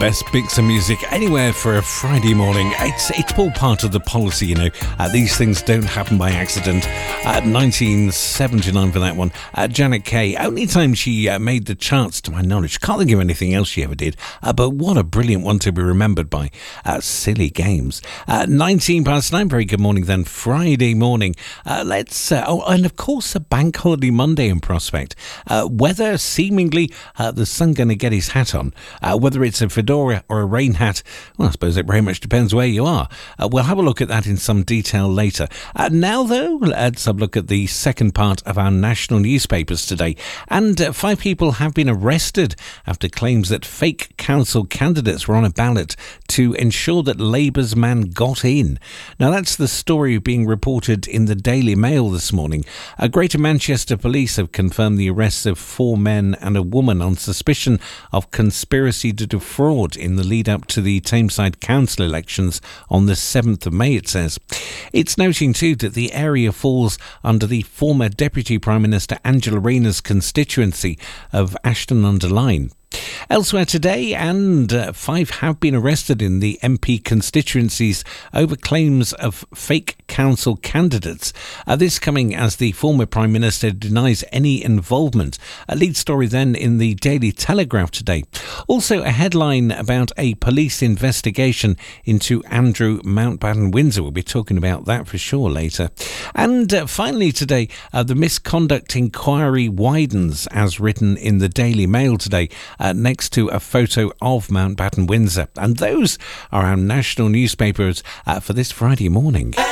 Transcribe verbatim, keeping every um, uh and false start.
best mix of music anywhere for a Friday morning. It's it's all part of the policy, you know. Uh, these things don't happen by accident. Uh, nineteen seventy-nine for that one. Uh, Janet Kay, only time she uh, made the charts to my knowledge. Can't think of anything else she ever did. Uh, but what a brilliant one to be remembered by. Uh, silly Games. Uh, nineteen past nine. Very good morning then. Friday morning. Uh, let's. Uh, oh, and of course a bank holiday Monday in prospect. Uh, weather seemingly uh, the sun going to get his hat on. Uh, whether it's a fedora or a rain hat, well, I suppose it very much depends where you are. Uh, we'll have a look at that in some detail later. Uh, now, though, let's have a look at the second part of our national newspapers today. And uh, five people have been arrested after claims that fake council candidates were on a ballot to ensure that Labour's man got in. Now, that's the story being reported in the Daily Mail this morning. Uh, Greater Manchester Police have confirmed the arrests of four men and a woman on suspicion of conspiracy to defraud in the lead up to the Tameside Council elections on the seventh of May, it says. It's noting too that the area falls under the former Deputy Prime Minister Angela Rayner's constituency of Ashton-under-Lyne. Elsewhere today, and uh, five have been arrested in the M P constituencies over claims of fake council candidates. Uh, this coming as the former Prime Minister denies any involvement. A lead story then in the Daily Telegraph today. Also a headline about a police investigation into Andrew Mountbatten Windsor. We'll be talking about that for sure later. And uh, finally today, uh, the misconduct inquiry widens, as written in the Daily Mail today. Uh, next to a photo of Mountbatten Windsor. And those are our national newspapers uh, for this Friday morning.